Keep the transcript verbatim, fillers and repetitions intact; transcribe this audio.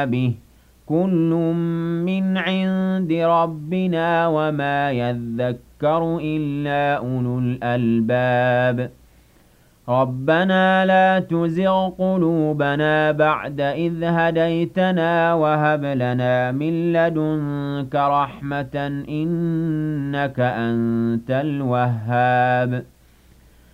به كل من عند ربنا وما يذكر إلا أولو الألباب ربنا لا تزغ قلوبنا بعد إذ هديتنا وهب لنا من لدنك رحمة إنك أنت الوهاب